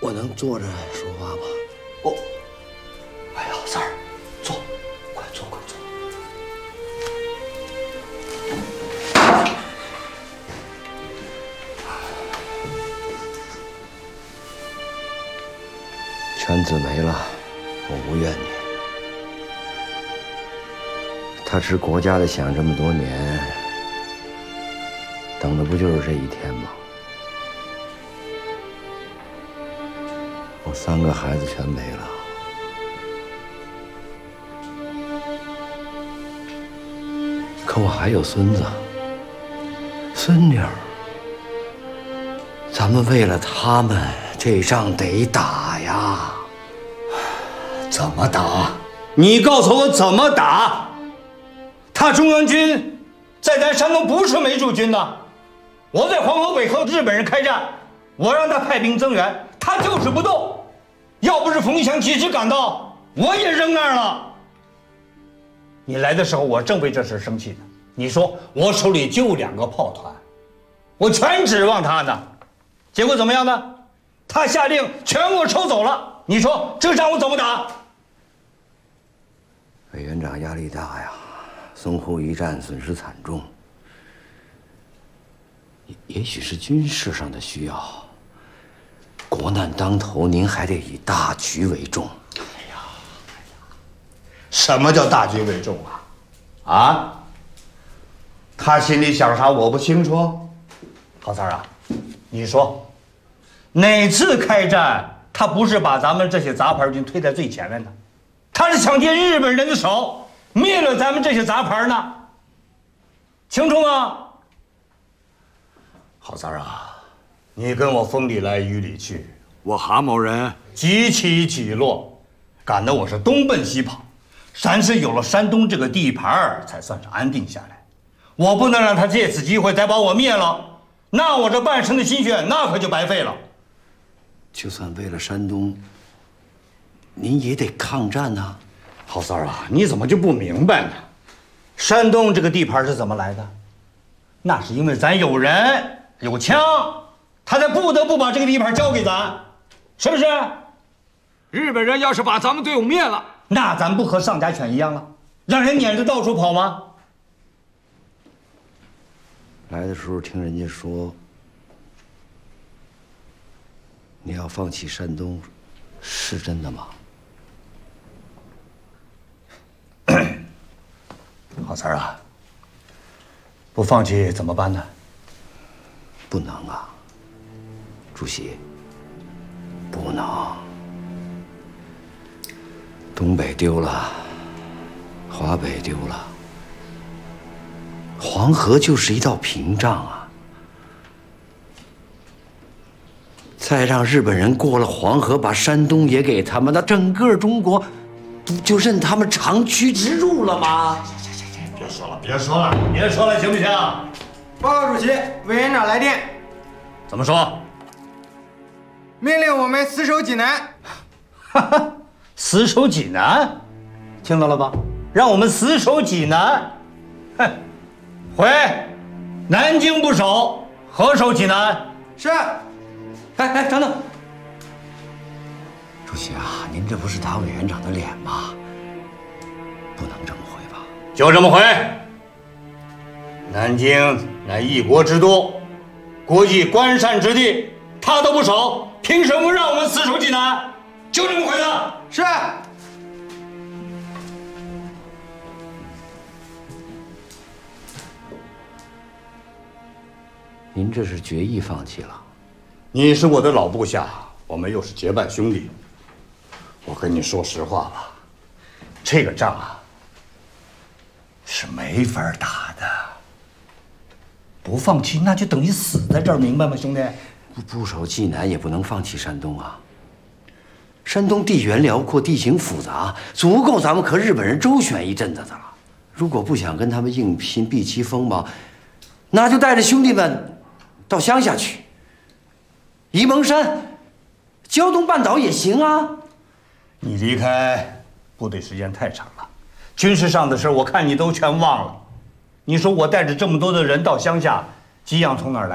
我能坐着说话吗？ 哦，哎呀，三儿，坐，快坐，快坐。 圈子没了，我无怨你。他吃国家的饷这么多年，等的不就是这一天吗？我3个孩子全没了，可我还有孙子、孙女儿。咱们为了他们，这仗得打呀！ 怎么打？你告诉我怎么打？他中央军在咱山东不是没驻军的，我在黄河北和日本人开战，我让他派兵增援，他就是不动。要不是冯玉祥及时赶到，我也扔那儿了。你来的时候，我正为这事生气呢。你说我手里就2个炮团，我全指望他呢，结果怎么样呢？他下令全给我抽走了。你说这仗我怎么打？ 委员长压力大呀，淞沪一战损失惨重，也许是军事上的需要。国难当头，您还得以大局为重。 哎呀，什么叫大局为重啊？啊？他心里想啥我不清楚。郝三儿啊，你说，哪次开战他不是把咱们这些杂牌军推在最前面呢？他是抢劫日本人的手，灭了咱们这些杂牌呢，清楚吗？郝三儿啊，你跟我风里来雨里去，我蛤某人几起几落，赶得我是东奔西跑。咱是有了山东这个地盘才算是安定下来。我不能让他借此机会再把我灭了，那我这半生的心血那可就白费了。 就算为了山东，您也得抗战呐。 郝三儿啊，你怎么就不明白呢？山东这个地盘是怎么来的？那是因为咱有人有枪，他才不得不把这个地盘交给咱，是不是？ 日本人要是把咱们队伍灭了， 那咱不和丧家犬一样了，让人撵着到处跑吗？ 来的时候听人家说，你要放弃山东，是真的吗？ 郝三儿啊，不放弃怎么办呢？ 不能啊，主席，不能。东北丢了，华北丢了，黄河就是一道屏障啊！再让日本人过了黄河，把山东也给他们，那整个中国不就任他们长驱直入了吗？ 别说了，别说了，别说了，行不行？ 报告主席，委员长来电， 怎么说？ 命令我们死守济南。 哈哈，死守济南，听到了吧？让我们死守济南。哼，回，南京不守，何守济南？ 是。 哎，等等，主席啊，您这不是打委员长的脸吗？不能这么回吧？ 就这么回。南京乃一国之都，国际观善之地，他都不守，凭什么让我们死守济南？就这么回的。 是。 您这是决意放弃了？ 你是我的老部下，我们又是结拜兄弟。我跟你说实话吧，这个仗啊，是没法打的。不放弃，那就等于死在这儿，明白吗，兄弟？ 不守济南，也不能放弃山东啊。山东地缘辽阔，地形复杂，足够咱们和日本人周旋一阵子的了。如果不想跟他们硬拼，避其锋芒，那就带着兄弟们到乡下去，沂蒙山、胶东半岛也行啊。 你离开部队时间太长了，军事上的事我看你都全忘了。你说我带着这么多的人到乡下，给养从哪儿来？